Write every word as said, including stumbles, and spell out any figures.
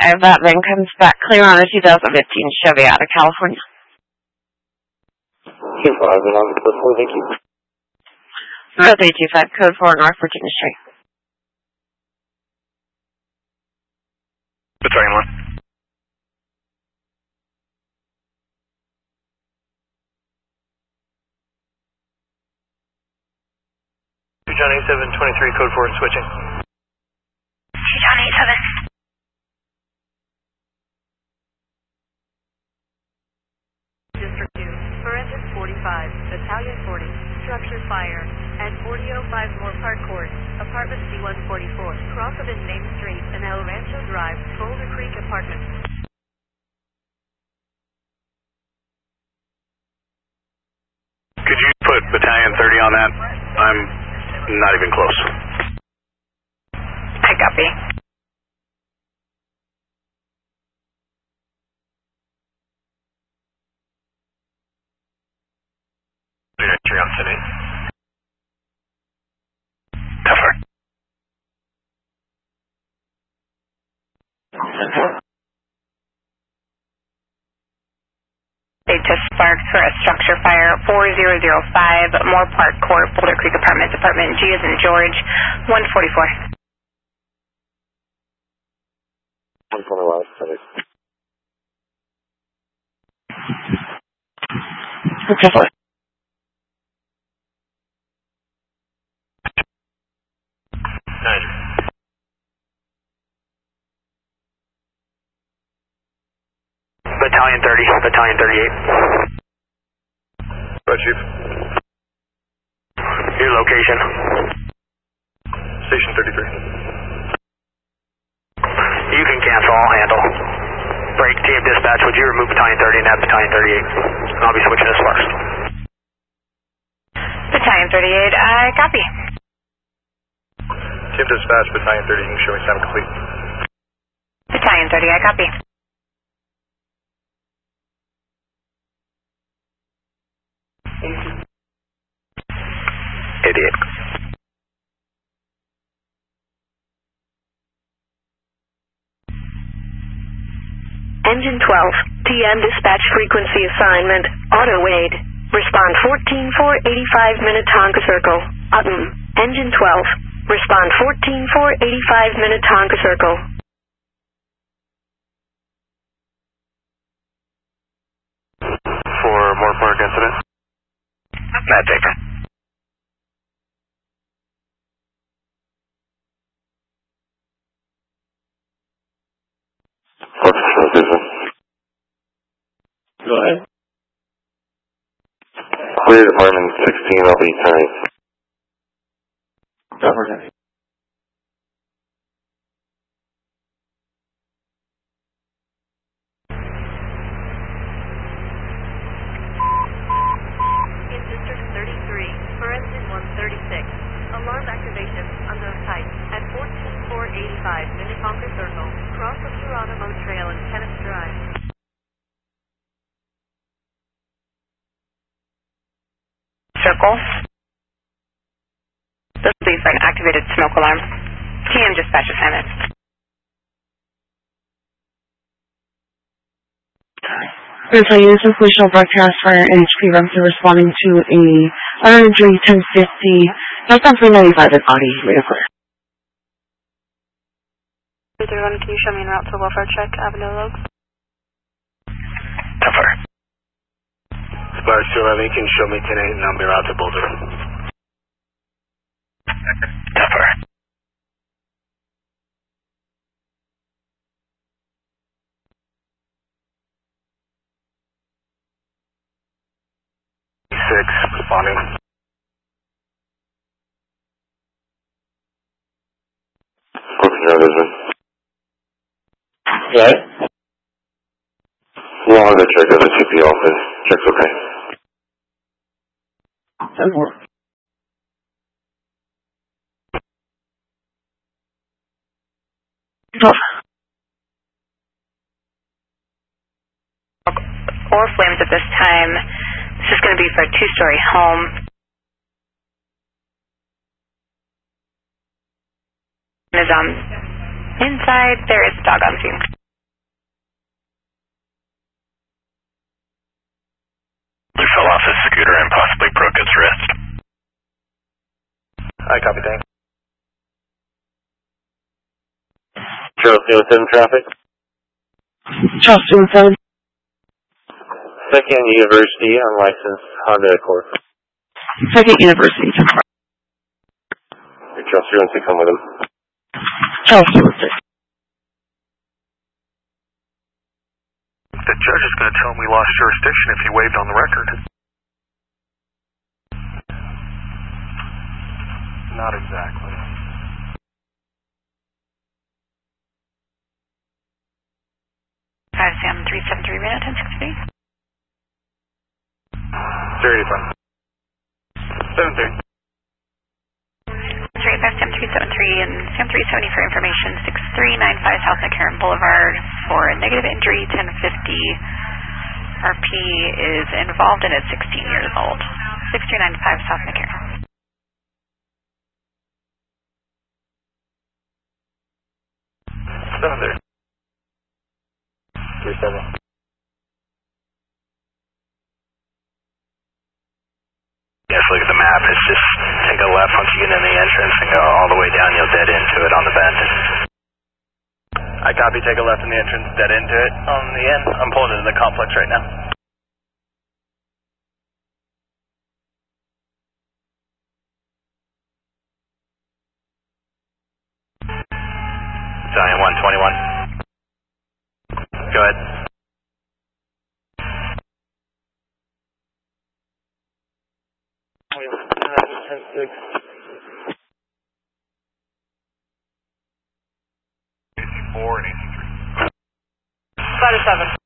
five, that van comes back clear on a two thousand fifteen Chevy out of California. two five, and on the code four, thank you. Oh, three two five, code four, North Virginia Street. Battalion one. John eighty-seven twenty-three, code four, and switching. John eighty-seven. District two, Forensic forty-five, Battalion forty, structure fire, at forty oh five Moore Park Court, apartment C one forty-four, cross of Main Street and El Rancho Drive, Boulder Creek Apartments. Could you put Battalion thirty on that? I'm not even close. I copy. Entry on city. Tougher. They just sparked for a structure fire, four zero zero five, Moore Park Court, Boulder Creek Apartments, apartment G as in George, one forty-four. one twenty-one, sorry. Okay. Nine. Battalion thirty, Battalion thirty-eight. Go, Chief. Your location. Station thirty-three. You can cancel, I'll handle. Break, T M dispatch, would you remove Battalion thirty and add Battalion thirty-eight? I'll be switching to Sparks. Battalion thirty-eight, I copy. Team dispatch, Battalion thirty, you can show me sound complete. Battalion thirty, I copy. Idiot. Engine twelve, T M dispatch frequency assignment, auto aid. Respond fourteen four eighty-five Minnetonka Circle. Autumn, engine twelve. Respond fourteen four eighty-five Minnetonka Circle. For Moore Park incident? Matt Taker. Go ahead. Clear department sixteen, I'll be tight. Over. In District thirty-three, Forensic one thirty-six. Alarm activation, unknown type, at fourteen four eighty-five Minnetonka Circle, cross of Geronimo Trail and Kenneth Drive. Circle. This will be for an activated smoke alarm. T M dispatch assignment. Battalion Institutional Broadcast Fire and H P Remsen responding to a uninjured ten fifty, that's on three ninety-five at body, vehicle. three thirty-one, can you show me en route to welfare check, Avenue Logs? Tougher. Sparks two eleven, you can show me ten eight and I'll be out to Boulder. Tougher. Six, responding. Right? Well, I'll go check out the C P office. Check's okay. That'll work. Or flames at this time. This is going to be for a two-story home. Is um inside. There is a dog on scene. He fell off his scooter and possibly broke his wrist. I copy, thanks. Charles Stewart seven traffic. Charles Stewart seven. Second University unlicensed Honda Accord. Second University. Charles Stewart six, come with him. Charles Stewart six. The judge is going to tell him we lost jurisdiction if he waived on the record. Not exactly. five Sam three seven three, Reno ten sixty. Thirty five. Seven three. Three five Sam three seven three and Sam three seventy for information. Six three nine five South McCarran Boulevard for a negative injury. Ten fifty. R P is involved and is sixteen years old. Six three nine five South McCarran. Seven three. Three seven. Yes, look at the map. It's just take a left once you get in the entrance and go all the way down. You'll dead into it on the bend. I copy, take a left in the entrance, dead into it on the end. I'm pulling into the complex right now. Zion one twenty-one. Go ahead. ten six. A C four and A C three. Five seven.